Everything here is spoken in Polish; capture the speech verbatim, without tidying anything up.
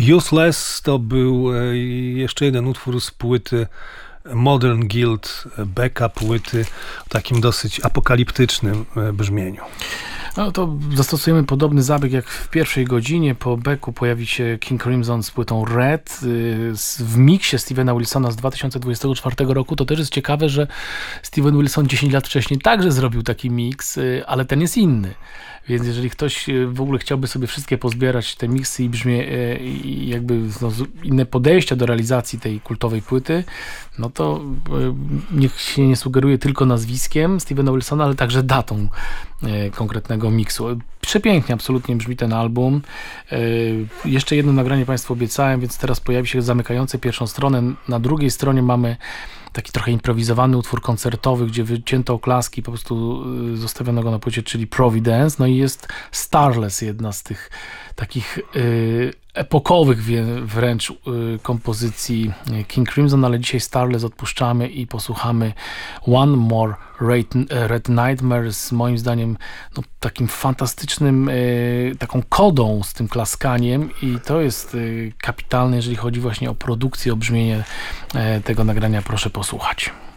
Useless to był jeszcze jeden utwór z płyty Modern Guild, Becka płyty o takim dosyć apokaliptycznym brzmieniu. No to zastosujemy podobny zabieg jak w pierwszej godzinie. Po Becku pojawi się King Crimson z płytą Red w miksie Stevena Wilsona z dwa tysiące dwudziestego czwartego roku. To też jest ciekawe, że Steven Wilson dziesięć lat wcześniej także zrobił taki miks, ale ten jest inny. Więc jeżeli ktoś w ogóle chciałby sobie wszystkie pozbierać te miksy i brzmie i jakby no, inne podejścia do realizacji tej kultowej płyty, no to niech się nie sugeruje tylko nazwiskiem Stevena Wilsona, ale także datą konkretnego miksu. Przepięknie absolutnie brzmi ten album. Jeszcze jedno nagranie Państwu obiecałem, więc teraz pojawi się zamykające pierwszą stronę. Na drugiej stronie mamy taki trochę improwizowany utwór koncertowy, gdzie wycięto oklaski, po prostu zostawiono go na płycie, czyli Providence. No i jest Starless, jedna z tych takich y, epokowych wręcz y, kompozycji King Crimson, ale dzisiaj Starless odpuszczamy i posłuchamy One More Red, Red Nightmare z moim zdaniem no, takim fantastycznym, y, taką kodą z tym klaskaniem i to jest y, kapitalne, jeżeli chodzi właśnie o produkcję, o brzmienie y, tego nagrania. Proszę posłuchać.